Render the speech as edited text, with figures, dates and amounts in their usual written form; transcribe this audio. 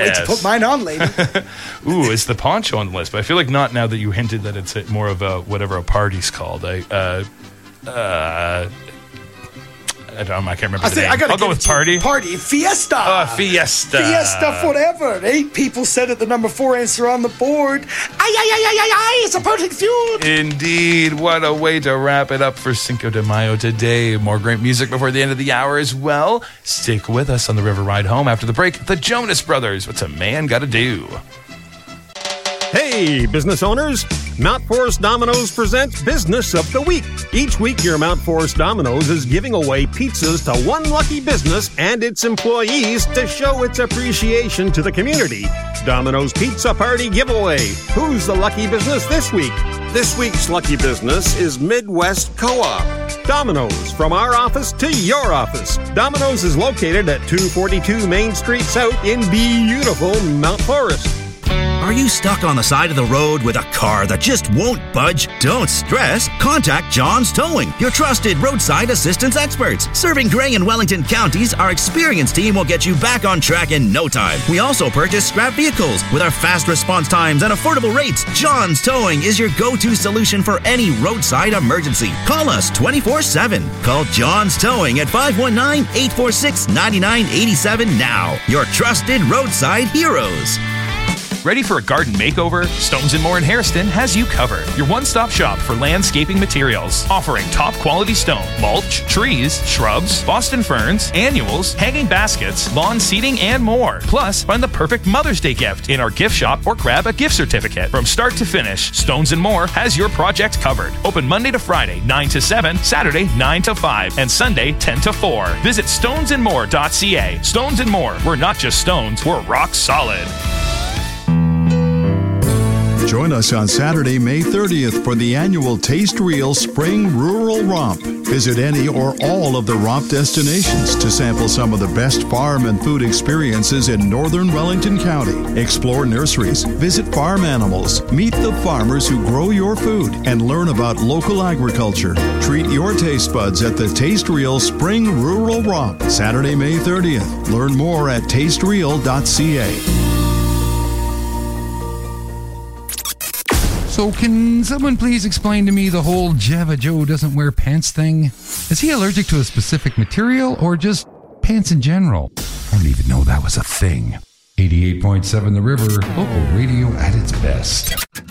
Wait to put mine on, lady. Ooh, is the poncho on the list? But I feel like not now that you hinted that it's more of a whatever a party's called. I don't know. I can't remember the name. I'll go with party. Party. Fiesta. Fiesta. Fiesta forever. 8 people said it. The number 4 answer on the board. Ay, it's a perfect feud. Indeed. What a way to wrap it up for Cinco de Mayo today. More great music before the end of the hour as well. Stick with us on the River Ride Home. After the break, the Jonas Brothers. What's a man gotta do? Hey, business owners! Mount Forest Domino's presents Business of the Week. Each week, your Mount Forest Domino's is giving away pizzas to one lucky business and its employees to show its appreciation to the community. Domino's Pizza Party Giveaway. Who's the lucky business this week? This week's lucky business is Midwest Co-op. Domino's, from our office to your office. Domino's is located at 242 Main Street South in beautiful Mount Forest. Are you stuck on the side of the road with a car that just won't budge? Don't stress. Contact John's Towing, your trusted roadside assistance experts. Serving Grey and Wellington counties, our experienced team will get you back on track in no time. We also purchase scrap vehicles. With our fast response times and affordable rates, John's Towing is your go-to solution for any roadside emergency. Call us 24/7. Call John's Towing at 519-846-9987 now. Your trusted roadside heroes. Ready for a garden makeover? Stones & More in Hairston has you covered. Your one-stop shop for landscaping materials. Offering top-quality stone, mulch, trees, shrubs, Boston ferns, annuals, hanging baskets, lawn seating, and more. Plus, find the perfect Mother's Day gift in our gift shop or grab a gift certificate. From start to finish, Stones & More has your project covered. Open Monday to Friday, 9 to 7, Saturday, 9 to 5, and Sunday, 10 to 4. Visit stonesandmore.ca. Stones & More. We're not just stones, we're rock solid. Join us on Saturday, May 30th for the annual Taste Real Spring Rural Romp. Visit any or all of the romp destinations to sample some of the best farm and food experiences in northern Wellington County. Explore nurseries, visit farm animals, meet the farmers who grow your food, and learn about local agriculture. Treat your taste buds at the Taste Real Spring Rural Romp, Saturday, May 30th. Learn more at tastereal.ca. So can someone please explain to me the whole Java Joe doesn't wear pants thing? Is he allergic to a specific material or just pants in general? I don't even know that was a thing. 88.7 The River, local radio at its best.